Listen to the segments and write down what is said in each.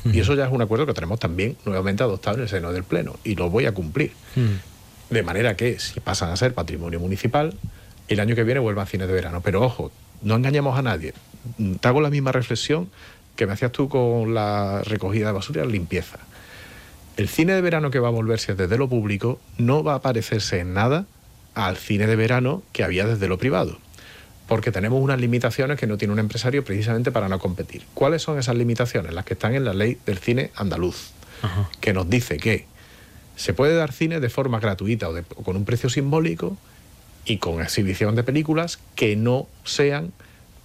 Y eso ya es un acuerdo que tenemos también nuevamente adoptado en el seno del Pleno, y lo voy a cumplir. De manera que, si pasan a ser patrimonio municipal, el año que viene vuelvan cines de verano. Pero ojo, no engañemos a nadie. Te hago la misma reflexión que me hacías tú con la recogida de basura y la limpieza. El cine de verano que va a volverse desde lo público no va a parecerse en nada al cine de verano que había desde lo privado, porque tenemos unas limitaciones que no tiene un empresario precisamente para no competir. ¿Cuáles son esas limitaciones? Las que están en la ley del cine andaluz, que nos dice que se puede dar cine de forma gratuita o con un precio simbólico y con exhibición de películas que no sean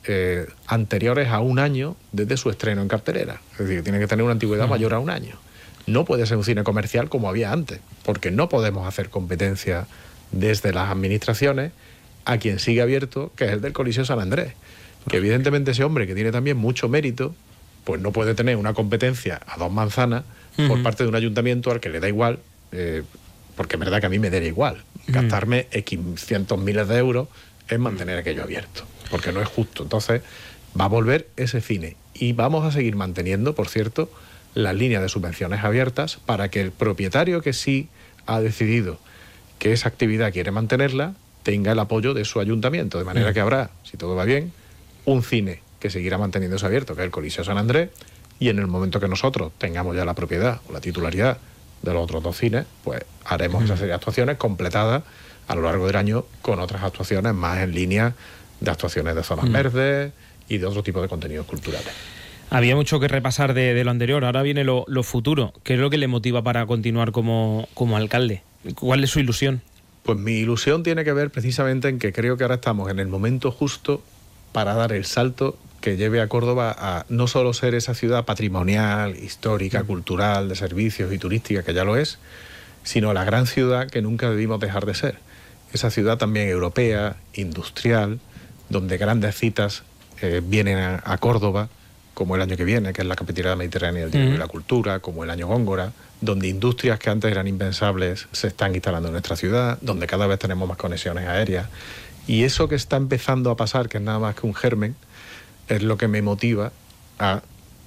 anteriores a un año desde su estreno en cartelera. Es decir, tiene que tener una antigüedad mayor a un año. No puede ser un cine comercial como había antes, porque no podemos hacer competencia desde las administraciones a quien sigue abierto, que es el del Coliseo San Andrés. Que evidentemente ese hombre, que tiene también mucho mérito, pues no puede tener una competencia a dos manzanas por parte de un ayuntamiento al que le da igual, porque es verdad que a mí me daría igual gastarme cientos miles de euros en mantener aquello abierto, porque no es justo. Entonces va a volver ese cine y vamos a seguir manteniendo, por cierto, las líneas de subvenciones abiertas para que el propietario que sí ha decidido que esa actividad quiere mantenerla tenga el apoyo de su ayuntamiento, de manera que habrá, si todo va bien, un cine que seguirá manteniéndose abierto, que es el Coliseo San Andrés, y en el momento que nosotros tengamos ya la propiedad o la titularidad de los otros dos cines, pues haremos esa serie de actuaciones completadas a lo largo del año con otras actuaciones más en línea de actuaciones de zonas verdes y de otro tipo de contenidos culturales. Había mucho que repasar de lo anterior, ahora viene lo futuro. ¿Qué es lo que le motiva para continuar como alcalde? ¿Cuál es su ilusión? Pues mi ilusión tiene que ver precisamente en que creo que ahora estamos en el momento justo para dar el salto que lleve a Córdoba a no solo ser esa ciudad patrimonial, histórica, cultural, de servicios y turística, que ya lo es, sino la gran ciudad que nunca debimos dejar de ser. Esa ciudad también europea, industrial, donde grandes citas vienen a Córdoba, como el año que viene, que es la capitalidad mediterránea del dinero y la cultura, como el año Góngora, donde industrias que antes eran impensables se están instalando en nuestra ciudad, donde cada vez tenemos más conexiones aéreas. Y eso que está empezando a pasar, que es nada más que un germen, es lo que me motiva a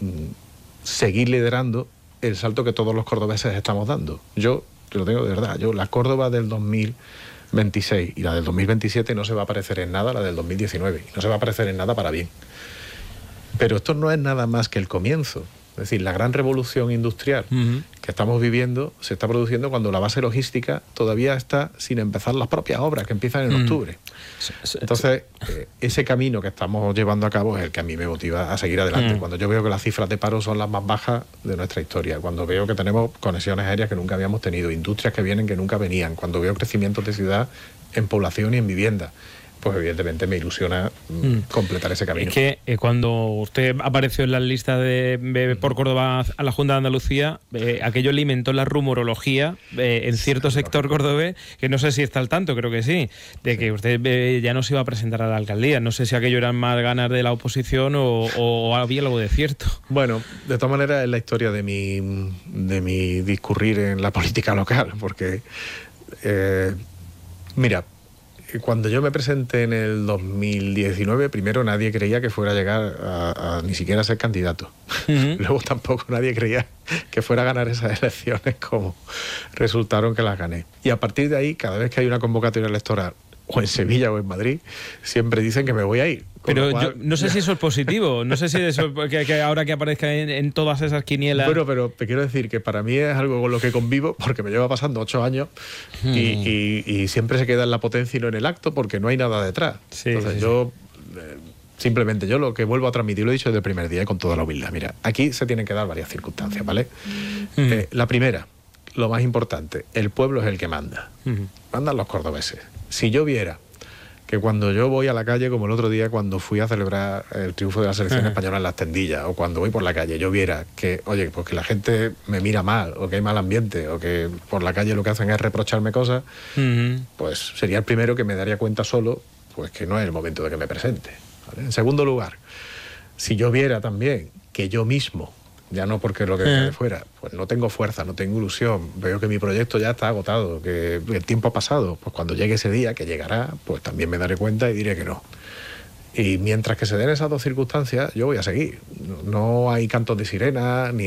seguir liderando el salto que todos los cordobeses estamos dando. Yo te lo digo de verdad, la Córdoba del 2026 y la del 2027 no se va a parecer en nada a la del 2019, y no se va a parecer en nada para bien. Pero esto no es nada más que el comienzo. Es decir, la gran revolución industrial que estamos viviendo se está produciendo cuando la base logística todavía está sin empezar las propias obras, que empiezan en octubre. Entonces, ese camino que estamos llevando a cabo es el que a mí me motiva a seguir adelante. Cuando yo veo que las cifras de paro son las más bajas de nuestra historia, cuando veo que tenemos conexiones aéreas que nunca habíamos tenido, industrias que vienen que nunca venían, cuando veo crecimientos de ciudad en población y en vivienda, pues evidentemente me ilusiona completar ese camino. Es que cuando usted apareció en la lista de por Córdoba a la Junta de Andalucía, aquello alimentó la rumorología en cierto sector cordobés, que no sé si está al tanto, creo que sí, de que usted ya no se iba a presentar a la alcaldía. No sé si aquello eran más ganas de la oposición o había algo de cierto. Bueno, de todas maneras es la historia de mi discurrir en la política local, porque mira, cuando yo me presenté en el 2019, primero nadie creía que fuera a llegar a ni siquiera a ser candidato. Luego tampoco nadie creía que fuera a ganar esas elecciones como resultaron que las gané. Y a partir de ahí, cada vez que hay una convocatoria electoral, o en Sevilla o en Madrid, siempre dicen que me voy a ir. Pero yo no sé si eso es positivo, no sé si eso que ahora que aparezca en todas esas quinielas... Bueno, pero te quiero decir que para mí es algo con lo que convivo, porque me lleva pasando 8 años y siempre se queda en la potencia y no en el acto, porque no hay nada detrás. Entonces yo... Simplemente yo lo que vuelvo a transmitir, lo he dicho desde el primer día y con toda la humildad. Mira, aquí se tienen que dar varias circunstancias, ¿vale? La primera, lo más importante, el pueblo es el que manda. Mandan los cordobeses. Si yo viera que cuando yo voy a la calle, como el otro día cuando fui a celebrar el triunfo de la selección española en Las Tendillas, o cuando voy por la calle, yo viera que, oye, pues que la gente me mira mal, o que hay mal ambiente, o que por la calle lo que hacen es reprocharme cosas, pues sería el primero que me daría cuenta solo, pues que no es el momento de que me presente, ¿vale? En segundo lugar, si yo viera también que yo mismo, ya no porque lo que de fuera, pues no tengo fuerza, no tengo ilusión, veo que mi proyecto ya está agotado, que el tiempo ha pasado, pues cuando llegue ese día, que llegará, pues también me daré cuenta y diré que no. Y mientras que se den esas dos circunstancias, yo voy a seguir. No hay cantos de sirena, ni